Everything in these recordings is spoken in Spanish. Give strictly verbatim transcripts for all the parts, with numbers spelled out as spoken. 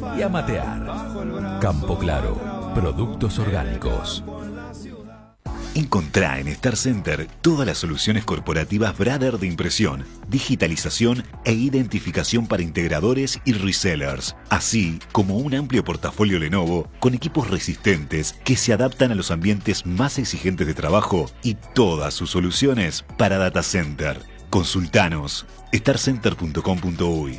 y a matear. Campo Claro, productos orgánicos. Encontrá en Star Center todas las soluciones corporativas Brother de impresión, digitalización e identificación para integradores y resellers, así como un amplio portafolio Lenovo con equipos resistentes que se adaptan a los ambientes más exigentes de trabajo y todas sus soluciones para data center. Consultanos star center punto com punto uy.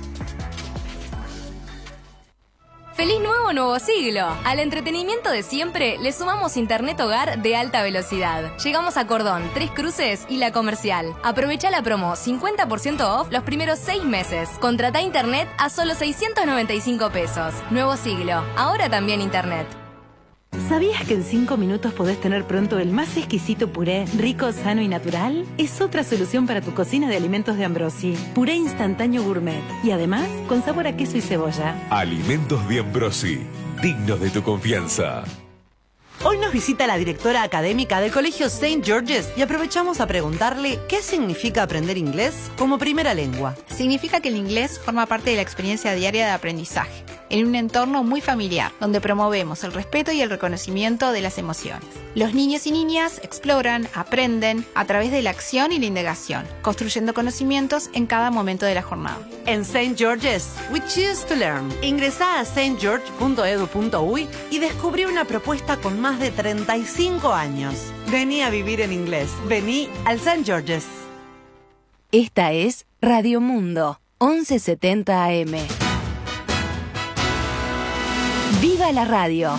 ¡Feliz nuevo nuevo siglo! Al entretenimiento de siempre le sumamos internet hogar de alta velocidad. Llegamos a Cordón, Tres Cruces y La Comercial. Aprovecha la promo cincuenta por ciento off los primeros seis meses. Contrata internet a solo seiscientos noventa y cinco pesos. Nuevo siglo, ahora también internet. ¿Sabías que en cinco minutos podés tener pronto el más exquisito puré, rico, sano y natural? Es otra solución para tu cocina de alimentos de Ambrosi. Puré instantáneo gourmet. Y además, con sabor a queso y cebolla. Alimentos de Ambrosi, dignos de tu confianza. Hoy nos visita la directora académica del Colegio Saint George's y aprovechamos a preguntarle qué significa aprender inglés como primera lengua. Significa que el inglés forma parte de la experiencia diaria de aprendizaje, en un entorno muy familiar, donde promovemos el respeto y el reconocimiento de las emociones. Los niños y niñas exploran, aprenden a través de la acción y la indagación, construyendo conocimientos en cada momento de la jornada. En Saint George's, we choose to learn. Ingresá a saint george punto edu punto uy y descubrí una propuesta con más de treinta y cinco años. Vení a vivir en inglés. Vení al Saint George's. Esta es Radio Mundo, once setenta A M. ¡Viva la radio!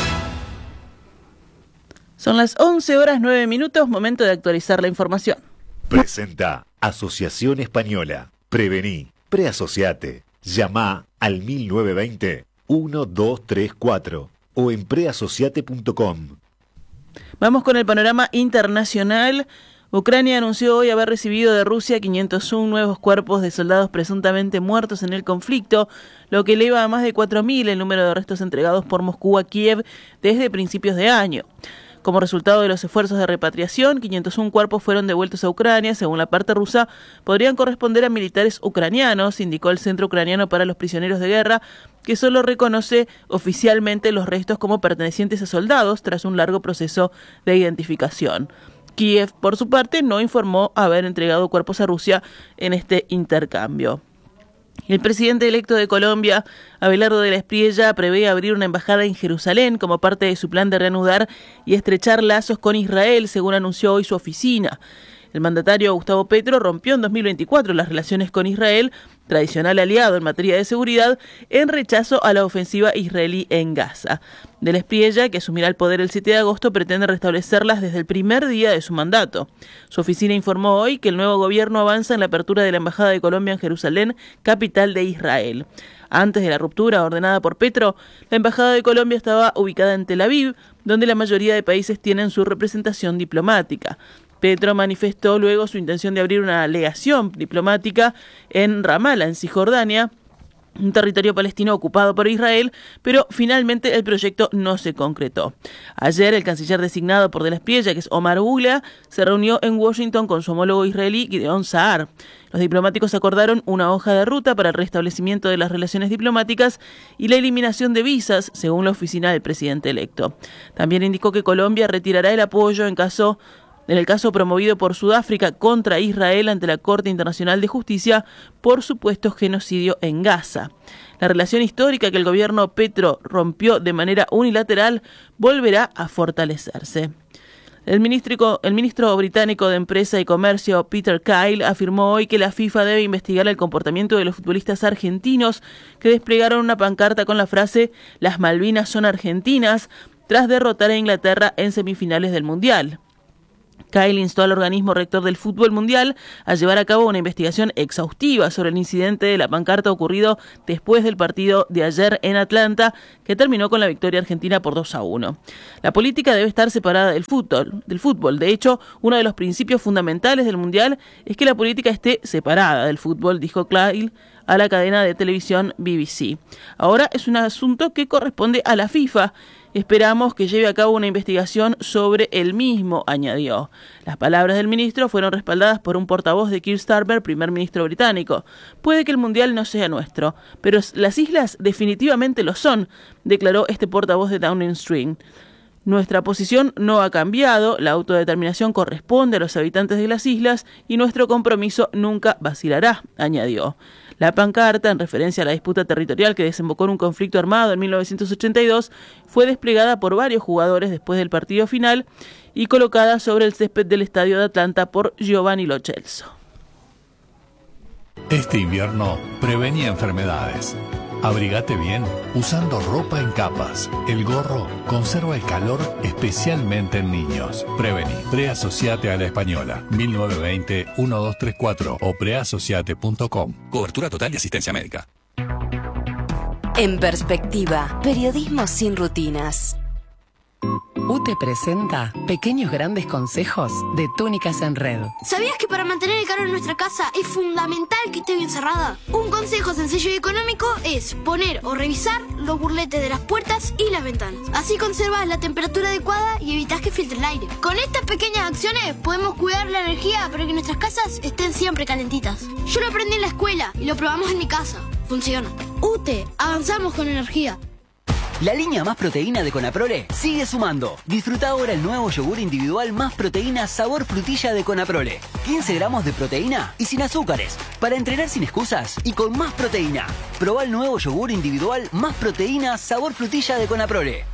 Son las once horas nueve minutos, momento de actualizar la información. Presenta Asociación Española. Prevení, preasociate. Llama al mil novecientos veinte, doce treinta y cuatro o en preasociate punto com. Vamos con el panorama internacional. Ucrania anunció hoy haber recibido de Rusia quinientos uno nuevos cuerpos de soldados presuntamente muertos en el conflicto, lo que eleva a más de cuatro mil el número de restos entregados por Moscú a Kiev desde principios de año. Como resultado de los esfuerzos de repatriación, quinientos uno cuerpos fueron devueltos a Ucrania. Según la parte rusa, podrían corresponder a militares ucranianos, indicó el Centro Ucraniano para los Prisioneros de Guerra, que solo reconoce oficialmente los restos como pertenecientes a soldados tras un largo proceso de identificación. Kiev, por su parte, no informó haber entregado cuerpos a Rusia en este intercambio. El presidente electo de Colombia, Abelardo de la Espriella, prevé abrir una embajada en Jerusalén como parte de su plan de reanudar y estrechar lazos con Israel, según anunció hoy su oficina. El mandatario Gustavo Petro rompió en dos mil veinticuatro las relaciones con Israel, tradicional aliado en materia de seguridad, en rechazo a la ofensiva israelí en Gaza. De la Espriella, que asumirá el poder el siete de agosto, pretende restablecerlas desde el primer día de su mandato. Su oficina informó hoy que el nuevo gobierno avanza en la apertura de la Embajada de Colombia en Jerusalén, capital de Israel. Antes de la ruptura ordenada por Petro, la Embajada de Colombia estaba ubicada en Tel Aviv, donde la mayoría de países tienen su representación diplomática. Petro manifestó luego su intención de abrir una legación diplomática en Ramala, en Cisjordania, un territorio palestino ocupado por Israel, pero finalmente el proyecto no se concretó. Ayer el canciller designado por De la Espriella, que es Omar Ugla, se reunió en Washington con su homólogo israelí Gideon Saar. Los diplomáticos acordaron una hoja de ruta para el restablecimiento de las relaciones diplomáticas y la eliminación de visas, según la oficina del presidente electo. También indicó que Colombia retirará el apoyo en caso En el caso promovido por Sudáfrica contra Israel ante la Corte Internacional de Justicia por supuesto genocidio en Gaza. La relación histórica que el gobierno Petro rompió de manera unilateral volverá a fortalecerse. El ministro, el ministro británico de Empresa y Comercio, Peter Kyle, afirmó hoy que la FIFA debe investigar el comportamiento de los futbolistas argentinos que desplegaron una pancarta con la frase «Las Malvinas son argentinas» tras derrotar a Inglaterra en semifinales del Mundial. Kyle instó al organismo rector del fútbol mundial a llevar a cabo una investigación exhaustiva sobre el incidente de la pancarta ocurrido después del partido de ayer en Atlanta, que terminó con la victoria argentina por dos a uno. La política debe estar separada del fútbol. Del fútbol. De hecho, uno de los principios fundamentales del mundial es que la política esté separada del fútbol, dijo Kyle a la cadena de televisión B B C. Ahora es un asunto que corresponde a la FIFA. Esperamos que lleve a cabo una investigación sobre el mismo, añadió. Las palabras del ministro fueron respaldadas por un portavoz de Keir Starmer, primer ministro británico. Puede que el mundial no sea nuestro, pero las islas definitivamente lo son, declaró este portavoz de Downing Street. Nuestra posición no ha cambiado, la autodeterminación corresponde a los habitantes de las islas y nuestro compromiso nunca vacilará, añadió. La pancarta, en referencia a la disputa territorial que desembocó en un conflicto armado en mil novecientos ochenta y dos, fue desplegada por varios jugadores después del partido final y colocada sobre el césped del estadio de Atlanta por Giovanni Lo Celso. Este invierno prevení enfermedades. Abrigate bien usando ropa en capas. El gorro conserva el calor especialmente en niños. Prevení. Preasociate a la Española. mil novecientos veinte, doce treinta y cuatro o preasociate punto com. Cobertura total y asistencia médica. En perspectiva, periodismo sin rutinas. U T E presenta Pequeños Grandes Consejos de Túnicas en Red. ¿Sabías que para mantener el calor en nuestra casa es fundamental que esté bien cerrada? Un consejo sencillo y económico es poner o revisar los burletes de las puertas y las ventanas. Así conservas la temperatura adecuada y evitas que filtre el aire. Con estas pequeñas acciones podemos cuidar la energía para que nuestras casas estén siempre calentitas. Yo lo aprendí en la escuela y lo probamos en mi casa. Funciona. U T E, avanzamos con energía. La línea Más Proteína de Conaprole sigue sumando. Disfruta ahora el nuevo yogur individual Más Proteína sabor frutilla de Conaprole. quince gramos de proteína y sin azúcares. Para entrenar sin excusas y con más proteína. Probá el nuevo yogur individual Más Proteína sabor frutilla de Conaprole.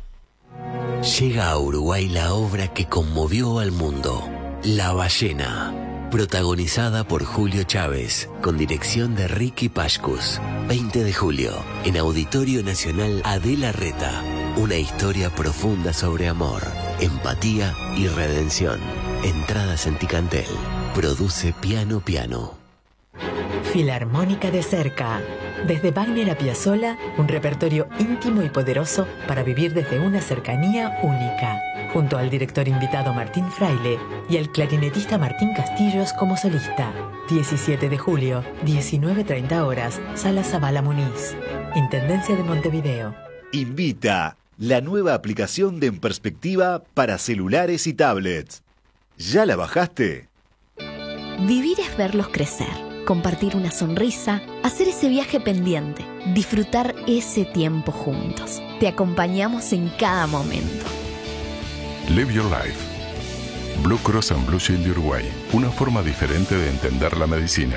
Llega a Uruguay la obra que conmovió al mundo. La ballena. Protagonizada por Julio Chávez, con dirección de Ricky Pashkus. veinte de julio, en Auditorio Nacional Adela Reta. Una historia profunda sobre amor, empatía y redención. Entradas en Ticantel. Produce Piano Piano. Filarmónica de cerca. Desde Wagner a Piazzolla, un repertorio íntimo y poderoso para vivir desde una cercanía única. Junto al director invitado Martín Fraile y al clarinetista Martín Castillos como solista. diecisiete de julio, diecinueve treinta horas, Sala Zabala Muniz. Intendencia de Montevideo. Invita la nueva aplicación de En Perspectiva para celulares y tablets. ¿Ya la bajaste? Vivir es verlos crecer, compartir una sonrisa, hacer ese viaje pendiente, disfrutar ese tiempo juntos. Te acompañamos en cada momento. Live Your Life. Blue Cross and Blue Shield de Uruguay. Una forma diferente de entender la medicina.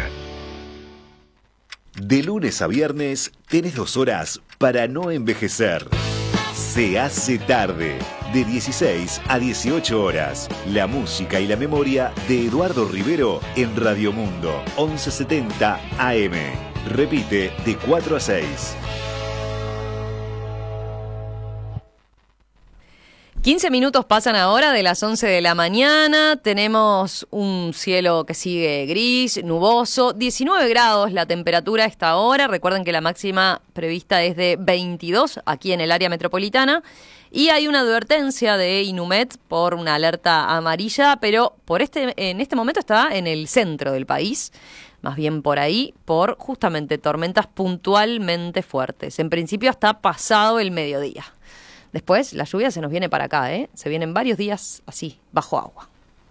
De lunes a viernes tenés dos horas para no envejecer. Se hace tarde. De dieciséis a dieciocho horas. La música y la memoria de Eduardo Rivero en Radio Mundo. once setenta A M. Repite de cuatro a seis. quince minutos pasan ahora de las once de la mañana, tenemos un cielo que sigue gris, nuboso, diecinueve grados la temperatura a esta hora, recuerden que la máxima prevista es de veintidós aquí en el área metropolitana y hay una advertencia de Inumet por una alerta amarilla, pero por este en este momento está en el centro del país, más bien por ahí, por justamente tormentas puntualmente fuertes, en principio hasta pasado el mediodía. Después, la lluvia se nos viene para acá, ¿eh? Se vienen varios días así, bajo agua.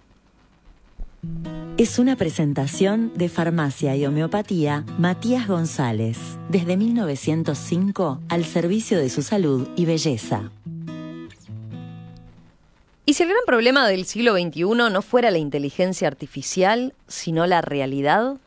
Es una presentación de Farmacia y Homeopatía Matías González. Desde mil novecientos cinco, al servicio de su salud y belleza. ¿Y si el gran problema del siglo veintiuno no fuera la inteligencia artificial, sino la realidad?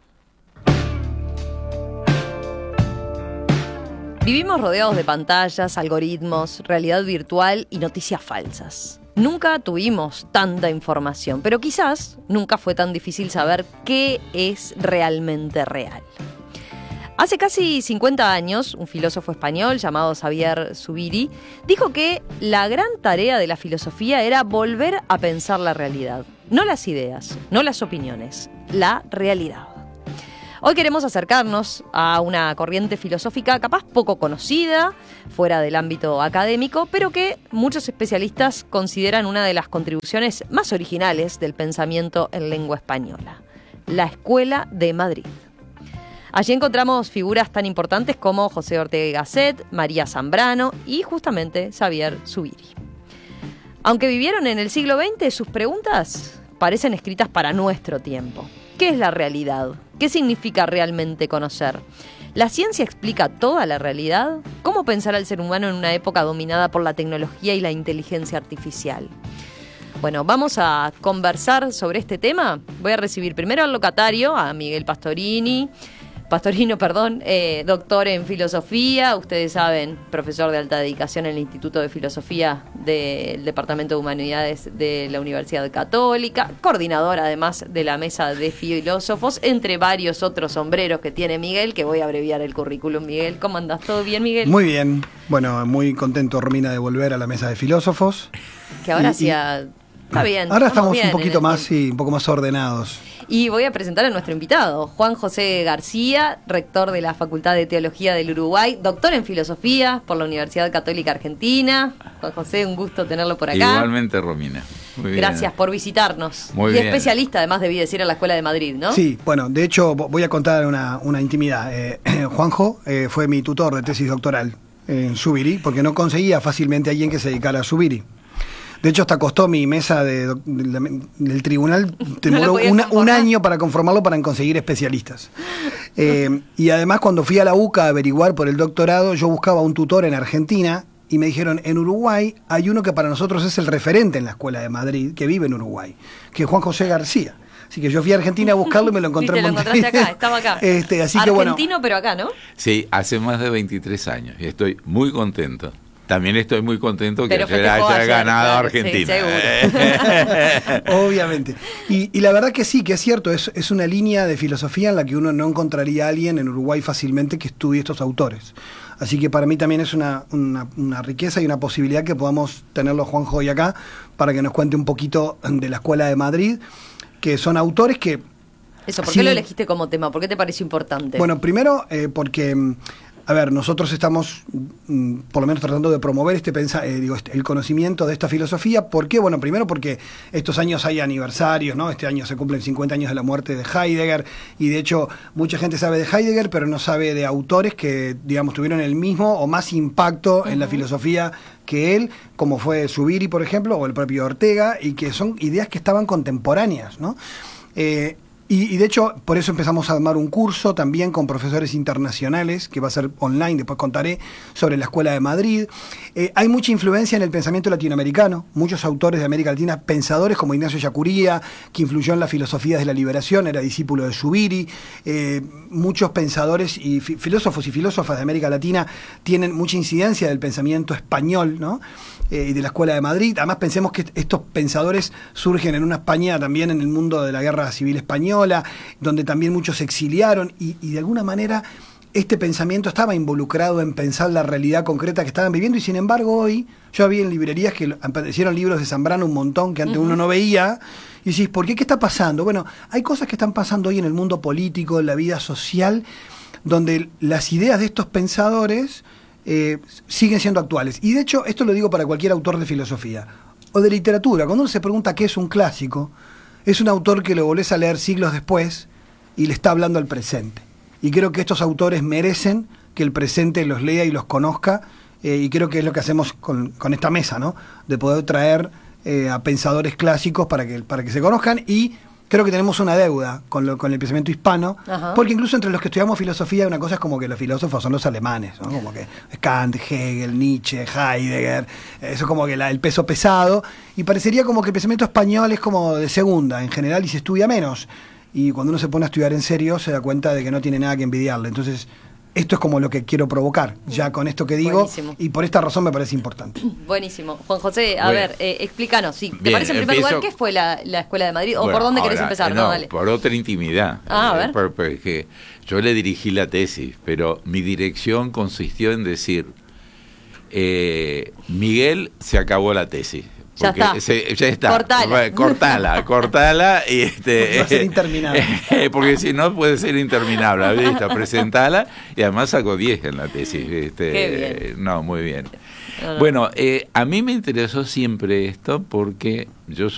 Vivimos rodeados de pantallas, algoritmos, realidad virtual y noticias falsas. Nunca tuvimos tanta información, pero quizás nunca fue tan difícil saber qué es realmente real. Hace casi cincuenta años, un filósofo español llamado Xavier Zubiri dijo que la gran tarea de la filosofía era volver a pensar la realidad. No las ideas, no las opiniones, la realidad. Hoy queremos acercarnos a una corriente filosófica capaz poco conocida, fuera del ámbito académico, pero que muchos especialistas consideran una de las contribuciones más originales del pensamiento en lengua española, la Escuela de Madrid. Allí encontramos figuras tan importantes como José Ortega y Gasset, María Zambrano y justamente Xavier Zubiri. Aunque vivieron en el siglo veinte, sus preguntas parecen escritas para nuestro tiempo. ¿Qué es la realidad? ¿Qué significa realmente conocer? ¿La ciencia explica toda la realidad? ¿Cómo pensar al ser humano en una época dominada por la tecnología y la inteligencia artificial? Bueno, vamos a conversar sobre este tema. Voy a recibir primero al locatario, a Miguel Pastorini, Pastorino, perdón, eh, doctor en filosofía, ustedes saben, profesor de alta dedicación en el Instituto de Filosofía del Departamento de Humanidades de la Universidad Católica, coordinador además de la Mesa de Filósofos, entre varios otros sombreros que tiene Miguel, que voy a abreviar el currículum. Miguel, ¿cómo andás? ¿Todo bien, Miguel? Muy bien, bueno, muy contento, Romina, de volver a la Mesa de Filósofos. Que ahora y, hacía... y... Está bien. Ahora estamos bien un poquito más, tiempo. sí, un poco más ordenados. Y voy a presentar a nuestro invitado, Juan José García, rector de la Facultad de Teología del Uruguay, doctor en Filosofía por la Universidad Católica Argentina. Juan José, un gusto tenerlo por acá. Igualmente, Romina. Muy Gracias bien. por visitarnos. Muy y bien. especialista, además, debí decir, en la Escuela de Madrid, ¿no? Sí, bueno, de hecho voy a contar una, una intimidad. Eh, Juanjo eh, fue mi tutor de tesis doctoral en Zubiri, porque no conseguía fácilmente a alguien que se dedicara a Zubiri. De hecho, hasta costó mi mesa de, de, de, del tribunal, demoró no una, un año para conformarlo para conseguir especialistas. Eh, y además, cuando fui a la U C A a averiguar por el doctorado, yo buscaba un tutor en Argentina y me dijeron, en Uruguay hay uno que para nosotros es el referente en la Escuela de Madrid, que vive en Uruguay, que es Juan José García. Así que yo fui a Argentina a buscarlo y me lo encontré en en Montevideo. Lo encontraste acá, estaba acá. Este, así Argentino, que bueno, pero acá, ¿no? Sí, hace más de veintitrés años y estoy muy contento. También estoy muy contento que Pero ayer haya ayer, ganado claro, Argentina. Sí, seguro. Obviamente. Y, y la verdad que sí, que es cierto, es, es una línea de filosofía en la que uno no encontraría a alguien en Uruguay fácilmente que estudie estos autores. Así que para mí también es una, una, una riqueza y una posibilidad que podamos tenerlo Juanjo hoy acá para que nos cuente un poquito de la Escuela de Madrid, que son autores que... Eso, ¿por sí, qué lo elegiste como tema? ¿Por qué te pareció importante? Bueno, primero eh, porque... A ver, nosotros estamos, mm, por lo menos tratando de promover este, pensa, eh, digo, este el conocimiento de esta filosofía. ¿Por qué? Bueno, primero porque estos años hay aniversarios, ¿no? Este año se cumplen cincuenta años de la muerte de Heidegger, y de hecho mucha gente sabe de Heidegger, pero no sabe de autores que, digamos, tuvieron el mismo o más impacto uh-huh. en la filosofía que él, como fue Zubiri, por ejemplo, o el propio Ortega, y que son ideas que estaban contemporáneas, ¿no? Eh, Y, y de hecho, por eso empezamos a armar un curso también con profesores internacionales, que va a ser online, después contaré, sobre la Escuela de Madrid. Eh, hay mucha influencia en el pensamiento latinoamericano, muchos autores de América Latina, pensadores como Ignacio Ellacuría, que influyó en las filosofías de la liberación, era discípulo de Zubiri. Eh, muchos pensadores y fi- filósofos y filósofas de América Latina tienen mucha incidencia del pensamiento español, ¿no? Eh, y de la Escuela de Madrid. Además, pensemos que estos pensadores surgen en una España también en el mundo de la Guerra Civil Española, donde también muchos se exiliaron y, y de alguna manera este pensamiento estaba involucrado en pensar la realidad concreta que estaban viviendo, y sin embargo hoy yo vi en librerías que aparecieron libros de Zambrano un montón que antes uh-huh. uno no veía, y decís, ¿por qué? ¿Qué está pasando? Bueno, hay cosas que están pasando hoy en el mundo político, en la vida social, donde las ideas de estos pensadores Eh, siguen siendo actuales. Y de hecho, esto lo digo para cualquier autor de filosofía o de literatura. Cuando uno se pregunta qué es un clásico, es un autor que lo volvés a leer siglos después y le está hablando al presente. Y creo que estos autores merecen que el presente los lea y los conozca, eh, y creo que es lo que hacemos con, con esta mesa, ¿no? De poder traer eh, a pensadores clásicos para que, para que se conozcan, y creo que tenemos una deuda con, lo, con el pensamiento hispano, Ajá. porque incluso entre los que estudiamos filosofía, una cosa es como que los filósofos son los alemanes, ¿no? Como que Kant, Hegel, Nietzsche, Heidegger, eso es como que la, el peso pesado, y parecería como que el pensamiento español es como de segunda en general y se estudia menos, y cuando uno se pone a estudiar en serio se da cuenta de que no tiene nada que envidiarle. Entonces esto es como lo que quiero provocar, ya con esto que digo, Buenísimo. Y por esta razón me parece importante. Buenísimo. Juan José, a bueno. ver, eh, explícanos, sí, ¿te Bien, parece en primer empiezo... lugar qué fue la, la Escuela de Madrid? ¿O bueno, por dónde ahora, querés empezar? No, no, dale. Por otra intimidad. Ah, a ver. Por, porque yo le dirigí la tesis, pero mi dirección consistió en decir, eh, Miguel, se acabó la tesis. Ya está. Se, ya está. Cortala. Cortala, cortala. Y este, va a ser interminable. Porque si no puede ser interminable. ¿Viste? Presentala. Y además sacó diez en la tesis. Este, Qué bien. No, muy bien. No, no. Bueno, eh, a mí me interesó siempre esto porque yo